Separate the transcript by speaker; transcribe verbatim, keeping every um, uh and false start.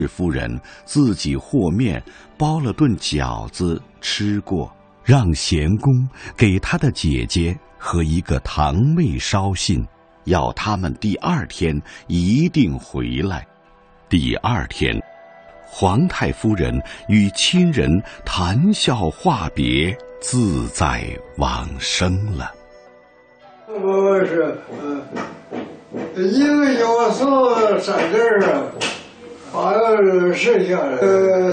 Speaker 1: 夫人自己和面包了顿饺子吃过，让贤公给他的姐姐和一个堂妹捎信，要他们第二天一定回来。第二天，皇太夫人与亲人谈笑话别，自在往生了。
Speaker 2: 我是，呃，一个小时三字啊，好像是剩下的。呃